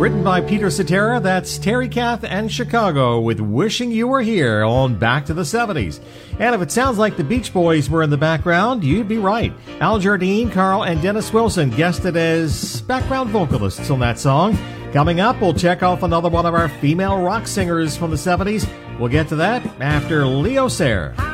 Written by Peter Cetera, that's Terry Kath and Chicago with Wishing You Were Here on Back to the 70s. And if it sounds like the Beach Boys were in the background, you'd be right. Al Jardine, Carl, and Dennis Wilson guested as background vocalists on that song. Coming up, we'll check off another one of our female rock singers from the 70s. We'll get to that after Leo Sayer.